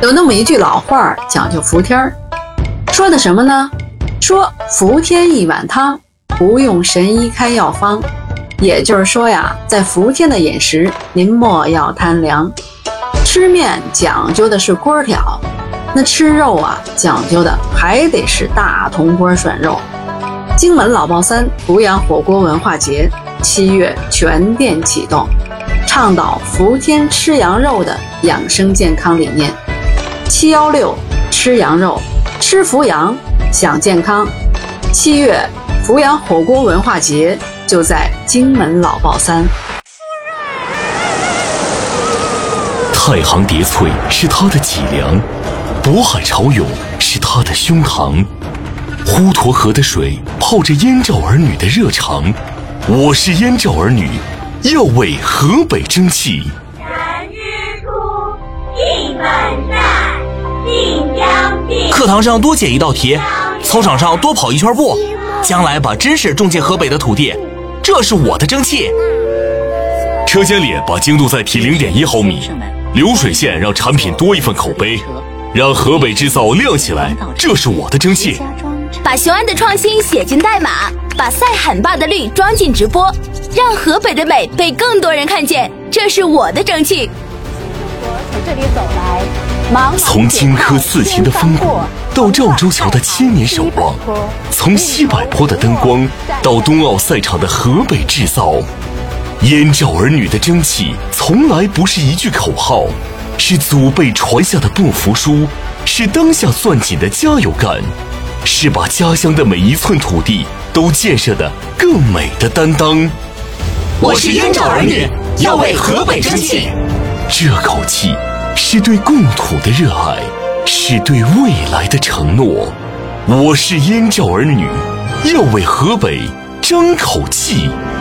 有那么一句老话讲究服天儿，说的什么呢？说服天一碗汤，不用神医开药方。也就是说呀，在服天的饮食，您莫要贪凉。吃面讲究的是锅挑，那吃肉啊，讲究的还得是大铜锅涮肉。荆门老爆三阜阳火锅文化节7月全店启动，倡导服天吃羊肉的养生健康理念。716吃羊肉，吃伏羊，享健康。7月阜阳火锅文化节就在荆门老爆三。 太行叠翠是他的脊梁，渤海潮涌是他的胸膛，滹沱河的水泡着燕赵儿女的热肠。我是燕赵儿女，要为河北争气。 人之初，性本善，性相近。 课堂上多写一道题，操场上多跑一圈步，将来把知识种进河北的土地，这是我的争气。 车间里把精度再提0.1毫米，流水线让产品多一份口碑，让河北制造亮起来，这是我的争气。 把雄安的创新写进代码，把赛罕坝的绿装进直播，让河北的美被更多人看见，这是我的争气。 从这里走来， 从荆轲刺秦的风骨到赵州桥的千年守望，从西柏坡的灯光到冬奥赛场的河北制造。燕赵儿女的争气从来不是一句口号，是祖辈传下的不服输，是当下攥紧的加油杆，是把家乡的每一寸土地都建设得更美的担当。 我是燕赵儿女，要为河北争气。 这口气是对共土的热爱，是对未来的承诺。我是燕赵儿女，要为河北争口气。